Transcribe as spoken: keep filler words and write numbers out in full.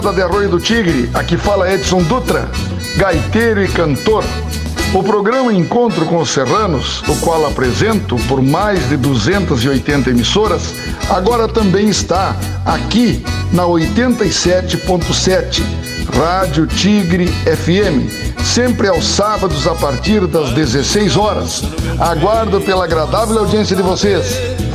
de Arroio do Tigre, aqui fala Edson Dutra, gaiteiro e cantor. O programa Encontro com os Serranos, o qual apresento por mais de duzentas e oitenta emissoras, agora também está aqui na oitenta e sete ponto sete, Rádio Tigre F M, sempre aos sábados a partir das dezesseis horas. Aguardo pela agradável audiência de vocês.